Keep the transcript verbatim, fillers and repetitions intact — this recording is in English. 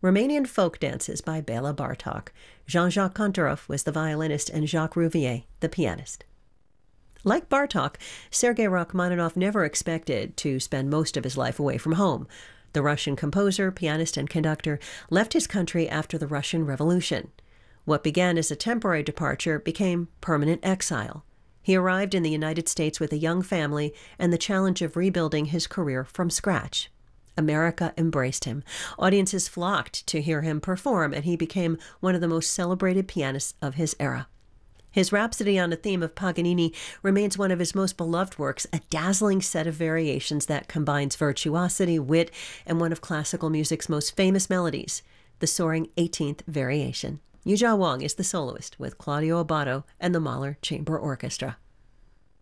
Romanian Folk Dances by Bela Bartok. Jean-Jacques Kantorov was the violinist and Jacques Rouvier the pianist. Like Bartok, Sergei Rachmaninoff never expected to spend most of his life away from home. The Russian composer, pianist, and conductor left his country after the Russian Revolution. What began as a temporary departure became permanent exile. He arrived in the United States with a young family and the challenge of rebuilding his career from scratch. America embraced him. Audiences flocked to hear him perform, and he became one of the most celebrated pianists of his era. His Rhapsody on a Theme of Paganini remains one of his most beloved works, a dazzling set of variations that combines virtuosity, wit, and one of classical music's most famous melodies, the soaring eighteenth Variation. Yuzhao Wang is the soloist with Claudio Abbado and the Mahler Chamber Orchestra.